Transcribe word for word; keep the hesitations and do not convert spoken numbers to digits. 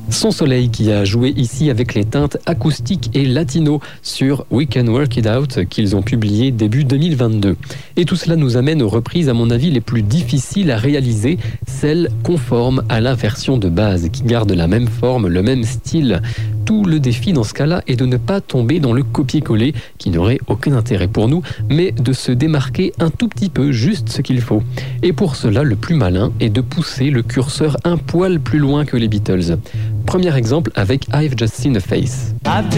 Son Soleil qui a joué ici avec les teintes acoustiques et latino sur We Can Work It Out qu'ils ont publié début deux mille vingt-deux. Et tout cela nous amène aux reprises à mon avis les plus difficiles à réaliser, celles conformes à la version de base qui gardent la même forme, le même style. Tout le défi dans ce cas-là est de ne pas tomber dans le copier-coller qui n'aurait aucun intérêt pour nous, mais de se démarquer un tout petit peu, juste ce qu'il faut. Et pour cela, le plus malin est de pousser le curseur un poil plus loin que les Beatles. Premier exemple avec I've Just Seen a Face.